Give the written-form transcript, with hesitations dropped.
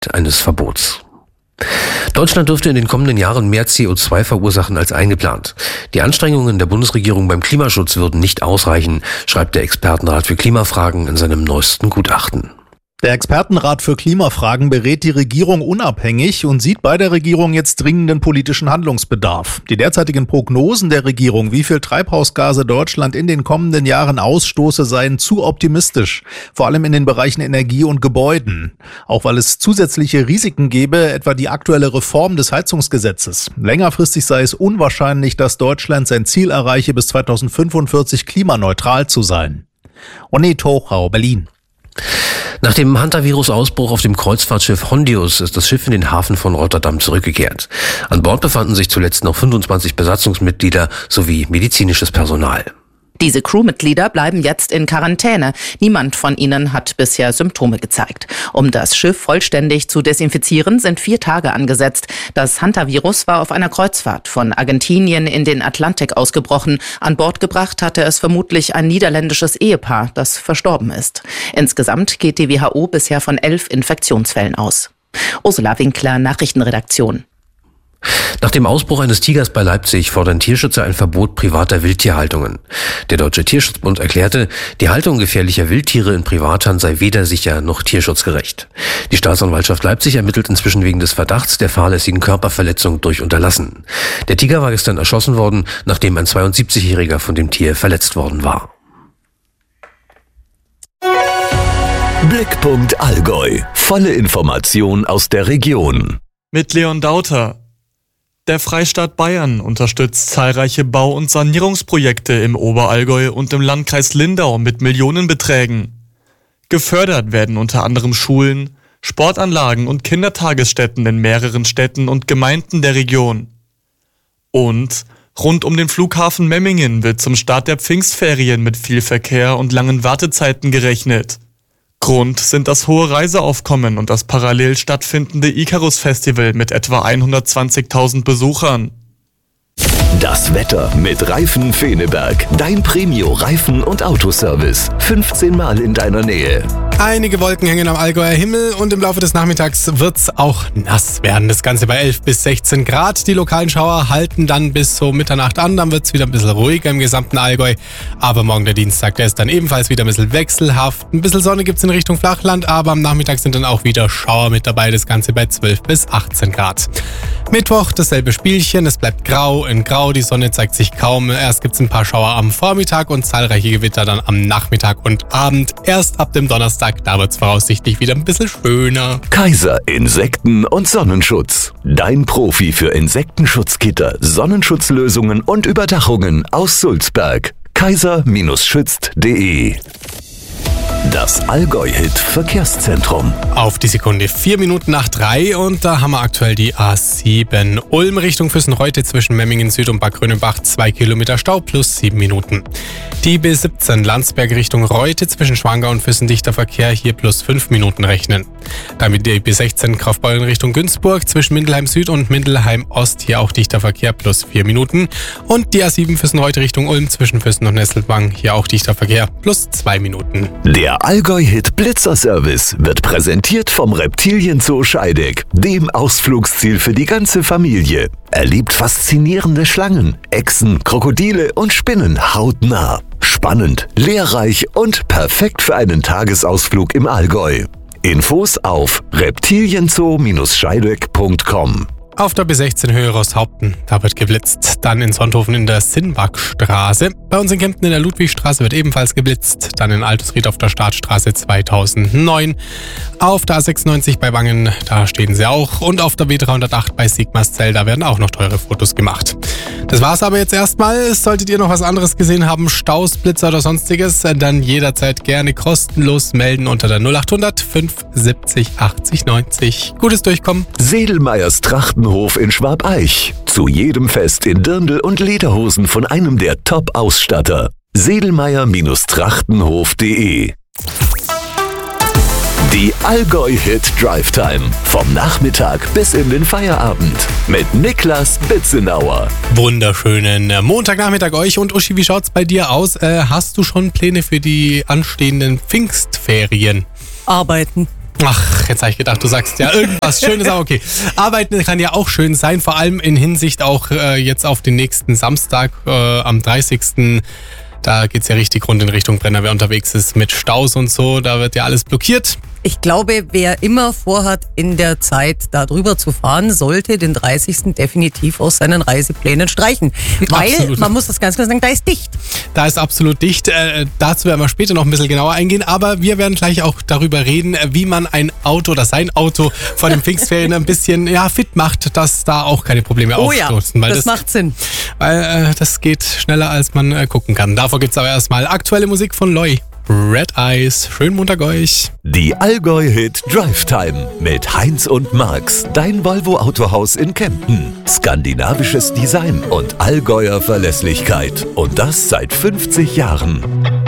eines Verbots. Deutschland dürfte in den kommenden Jahren mehr CO2 verursachen als eingeplant. Die Anstrengungen der Bundesregierung beim Klimaschutz würden nicht ausreichen, schreibt der Expertenrat für Klimafragen in seinem neuesten Gutachten. Der Expertenrat für Klimafragen berät die Regierung unabhängig und sieht bei der Regierung jetzt dringenden politischen Handlungsbedarf. Die derzeitigen Prognosen der Regierung, wie viel Treibhausgase Deutschland in den kommenden Jahren ausstoße, seien zu optimistisch, vor allem in den Bereichen Energie und Gebäuden. Auch weil es zusätzliche Risiken gäbe, etwa die aktuelle Reform des Heizungsgesetzes. Längerfristig sei es unwahrscheinlich, dass Deutschland sein Ziel erreiche, bis 2045 klimaneutral zu sein. Onne Tochau, Berlin. Nach dem Hantavirus-Ausbruch auf dem Kreuzfahrtschiff Hondius ist das Schiff in den Hafen von Rotterdam zurückgekehrt. An Bord befanden sich zuletzt noch 25 Besatzungsmitglieder sowie medizinisches Personal. Diese Crewmitglieder bleiben jetzt in Quarantäne. Niemand von ihnen hat bisher Symptome gezeigt. Um das Schiff vollständig zu desinfizieren, sind 4 Tage angesetzt. Das Hantavirus war auf einer Kreuzfahrt von Argentinien in den Atlantik ausgebrochen. An Bord gebracht hatte es vermutlich ein niederländisches Ehepaar, das verstorben ist. Insgesamt geht die WHO bisher von 11 Infektionsfällen aus. Ursula Winkler, Nachrichtenredaktion. Nach dem Ausbruch eines Tigers bei Leipzig fordern Tierschützer ein Verbot privater Wildtierhaltungen. Der Deutsche Tierschutzbund erklärte, die Haltung gefährlicher Wildtiere in Privathand sei weder sicher noch tierschutzgerecht. Die Staatsanwaltschaft Leipzig ermittelt inzwischen wegen des Verdachts der fahrlässigen Körperverletzung durch Unterlassen. Der Tiger war gestern erschossen worden, nachdem ein 72-Jähriger von dem Tier verletzt worden war. Blickpunkt Allgäu. Volle Information aus der Region. Mit Leon Dauter. Der Freistaat Bayern unterstützt zahlreiche Bau- und Sanierungsprojekte im Oberallgäu und im Landkreis Lindau mit Millionenbeträgen. Gefördert werden unter anderem Schulen, Sportanlagen und Kindertagesstätten in mehreren Städten und Gemeinden der Region. Und rund um den Flughafen Memmingen wird zum Start der Pfingstferien mit viel Verkehr und langen Wartezeiten gerechnet. Grund sind das hohe Reiseaufkommen und das parallel stattfindende Icarus-Festival mit etwa 120.000 Besuchern. Das Wetter mit Reifen Feneberg. Dein Premio-Reifen- und Autoservice. 15 Mal in deiner Nähe. Einige Wolken hängen am Allgäuer Himmel und im Laufe des Nachmittags wird's auch nass werden. Das Ganze bei 11 bis 16 Grad. Die lokalen Schauer halten dann bis so Mitternacht an. Dann wird's wieder ein bisschen ruhiger im gesamten Allgäu. Aber morgen der Dienstag, der ist dann ebenfalls wieder ein bisschen wechselhaft. Ein bisschen Sonne gibt's in Richtung Flachland, aber am Nachmittag sind dann auch wieder Schauer mit dabei. Das Ganze bei 12 bis 18 Grad. Mittwoch dasselbe Spielchen. Es bleibt grau in grau. Die Sonne zeigt sich kaum. Erst gibt's ein paar Schauer am Vormittag und zahlreiche Gewitter dann am Nachmittag und Abend. Erst ab dem Donnerstag, da wird's voraussichtlich wieder ein bisschen schöner. Kaiser Insekten- und Sonnenschutz. Dein Profi für Insektenschutzgitter, Sonnenschutzlösungen und Überdachungen aus Sulzberg. kaiser-schützt.de. Das Allgäu-Hit-Verkehrszentrum. Auf die Sekunde 4 Minuten nach 3 und da haben wir aktuell die A7 Ulm Richtung Füssen-Reute zwischen Memmingen Süd und Bad Grönenbach 2 Kilometer Stau plus 7 Minuten. Die B17 Landsberg Richtung Reute zwischen Schwangau und Füssen dichter Verkehr hier plus 5 Minuten rechnen. Damit die B16 Kaufbeuren Richtung Günzburg zwischen Mindelheim Süd und Mindelheim Ost hier auch dichter Verkehr plus 4 Minuten. Und die A7 Füssen-Reute Richtung Ulm zwischen Füssen und Nesselwang hier auch dichter Verkehr plus 2 Minuten. Der Allgäu-Hit Blitzer-Service wird präsentiert vom Reptilienzoo Scheideck, dem Ausflugsziel für die ganze Familie. Erlebt faszinierende Schlangen, Echsen, Krokodile und Spinnen hautnah. Spannend, lehrreich und perfekt für einen Tagesausflug im Allgäu. Infos auf reptilienzoo-scheideck.com. Auf der B16 Höhe Rosshaupten, da wird geblitzt. Dann in Sonthofen in der Sinnbachstraße. Bei uns in Kempten in der Ludwigstraße wird ebenfalls geblitzt. Dann in Altusried auf der Startstraße 2009. Auf der A96 bei Wangen, da stehen sie auch. Und auf der B308 bei Sigmarszell, da werden auch noch teure Fotos gemacht. Das war's aber jetzt erstmal. Solltet ihr noch was anderes gesehen haben, Staus, Blitzer oder sonstiges, dann jederzeit gerne kostenlos melden unter der 0800 570 80 90. Gutes Durchkommen. Sedelmeyers Trachtenhof in Schwabeich. Zu jedem Fest in Dirndl und Lederhosen von einem der Top-Ausstatter. Sedelmeyer-Trachtenhof.de. Die Allgäu-Hit Drive Time. Vom Nachmittag bis in den Feierabend. Mit Niklas Bitzenauer. Wunderschönen Montagnachmittag euch. Und Uschi, wie schaut's bei dir aus? Hast du schon Pläne für die anstehenden Pfingstferien? Arbeiten. Ach, jetzt habe ich gedacht, du sagst ja irgendwas Schönes, aber okay. Arbeiten kann ja auch schön sein, vor allem in Hinsicht auch jetzt auf den nächsten Samstag am 30. Da geht's ja richtig rund in Richtung Brenner, wer unterwegs ist mit Staus und so, da wird ja alles blockiert. Ich glaube, wer immer vorhat, in der Zeit da drüber zu fahren, sollte den 30. definitiv aus seinen Reiseplänen streichen. Weil, Absolut. man muss das ganz klar sagen, da ist dicht. Da ist absolut dicht. Dazu werden wir später noch ein bisschen genauer eingehen. Aber wir werden gleich auch darüber reden, wie man ein Auto oder sein Auto vor den Pfingstferien ein bisschen fit macht, dass da auch keine Probleme aufstoßen. Ja, das macht Sinn. Weil das geht schneller, als man gucken kann. Davor gibt's aber erstmal aktuelle Musik von Loy. Red Eyes. Schönen Montag euch. Die Allgäu-Hit Drive Time mit Heinz und Marx, dein Volvo Autohaus in Kempten. Skandinavisches Design und Allgäuer Verlässlichkeit. Und das seit 50 Jahren.